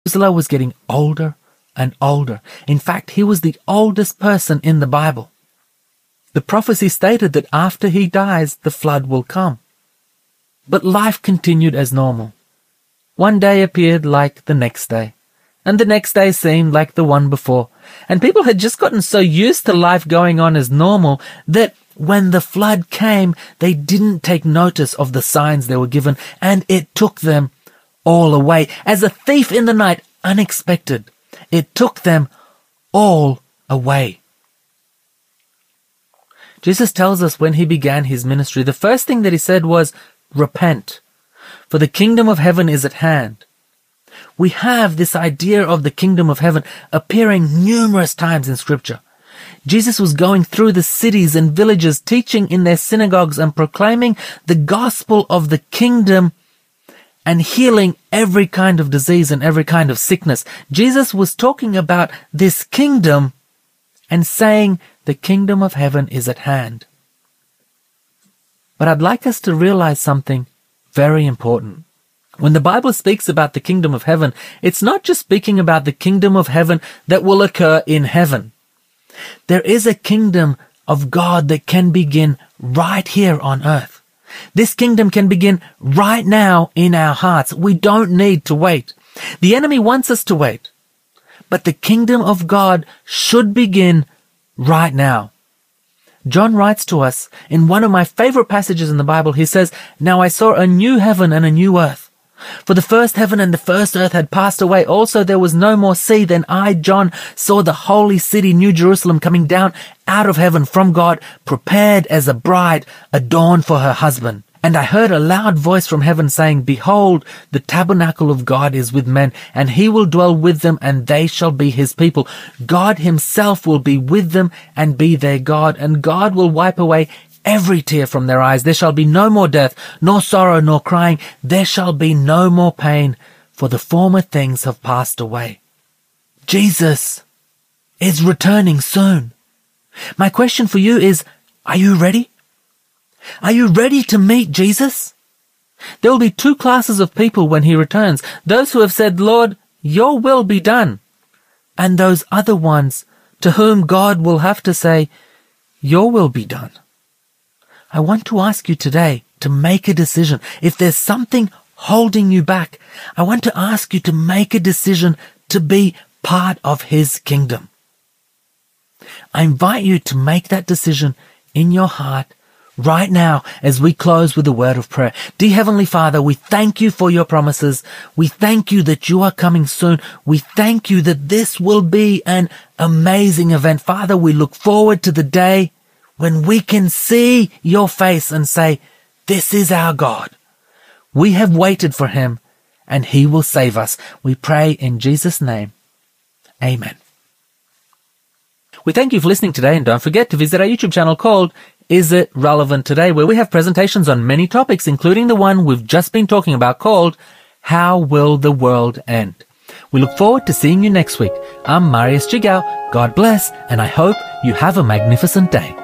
Methuselah was getting older and older. In fact, he was the oldest person in the Bible. The prophecy stated that after he dies, the flood will come. But life continued as normal. One day appeared like the next day, and the next day seemed like the one before, and people had just gotten so used to life going on as normal that when the flood came, they didn't take notice of the signs they were given, and it took them all away. As a thief in the night, unexpected, it took them all away. Jesus tells us when he began his ministry, the first thing that he said was, repent, for the kingdom of heaven is at hand. We have this idea of the kingdom of heaven appearing numerous times in Scripture. Jesus was going through the cities and villages, teaching in their synagogues and proclaiming the gospel of the kingdom and healing every kind of disease and every kind of sickness. Jesus was talking about this kingdom and saying the kingdom of heaven is at hand. But I'd like us to realize something very important. When the Bible speaks about the kingdom of heaven, it's not just speaking about the kingdom of heaven that will occur in heaven. There is a kingdom of God that can begin right here on earth. This kingdom can begin right now in our hearts. We don't need to wait. The enemy wants us to wait. But the kingdom of God should begin right now. John writes to us in one of my favorite passages in the Bible. He says, "Now I saw a new heaven and a new earth. For the first heaven and the first earth had passed away. Also there was no more sea. Then I, John, saw the holy city, New Jerusalem, coming down out of heaven from God, prepared as a bride adorned for her husband. And I heard a loud voice from heaven saying, Behold, the tabernacle of God is with men, and he will dwell with them, and they shall be his people. God himself will be with them and be their God, and God will wipe away every tear from their eyes. There shall be no more death, nor sorrow, nor crying. There shall be no more pain, for the former things have passed away." Jesus is returning soon. My question for you is, are you ready? Are you ready to meet Jesus? There will be two classes of people when he returns. Those who have said, "Lord, your will be done." And those other ones to whom God will have to say, "Your will be done." I want to ask you today to make a decision. If there's something holding you back, I want to ask you to make a decision to be part of his kingdom. I invite you to make that decision in your heart right now as we close with a word of prayer. Dear Heavenly Father, we thank you for your promises. We thank you that you are coming soon. We thank you that this will be an amazing event. Father, we look forward to the day when we can see your face and say, this is our God. We have waited for him and he will save us. We pray in Jesus' name. Amen. We thank you for listening today, and don't forget to visit our YouTube channel called Is It Relevant Today, where we have presentations on many topics, including the one we've just been talking about called How Will the World End? We look forward to seeing you next week. I'm Marius Chigao. God bless, and I hope you have a magnificent day.